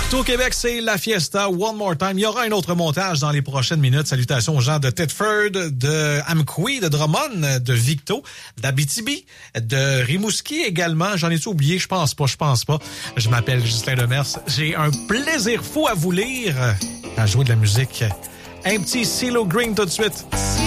Partout au Québec, c'est la fiesta One More Time. Il y aura un autre montage dans les prochaines minutes. Salutations aux gens de Thetford, de Amqui, de Drummond, de Victo, d'Abitibi, de Rimouski également. J'en ai-tu oublié? Je pense pas. Je m'appelle Justin Demers. J'ai un plaisir fou à vous lire, à jouer de la musique. Un petit CeeLo Green tout de suite.